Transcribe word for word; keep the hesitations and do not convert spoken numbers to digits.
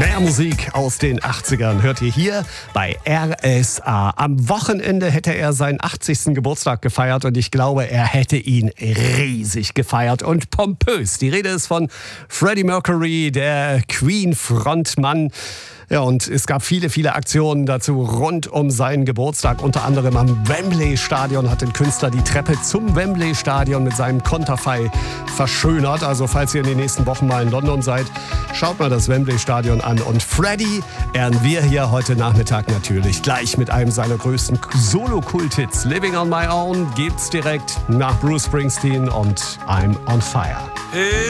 Mehr Musik aus den achtzigern hört ihr hier bei R S A. Am Wochenende hätte er seinen achtzigsten Geburtstag gefeiert und ich glaube, er hätte ihn riesig gefeiert und pompös. Die Rede ist von Freddie Mercury, der Queen-Frontmann. Ja, und es gab viele, viele Aktionen dazu rund um seinen Geburtstag. Unter anderem am Wembley-Stadion hat den Künstler die Treppe zum Wembley-Stadion mit seinem Konterfei verschönert. Also falls ihr in den nächsten Wochen mal in London seid, schaut mal das Wembley-Stadion an. Und Freddie ehren wir hier heute Nachmittag natürlich gleich mit einem seiner größten Solo-Kult-Hits. Living on My Own gibt's direkt nach Bruce Springsteen und I'm on Fire.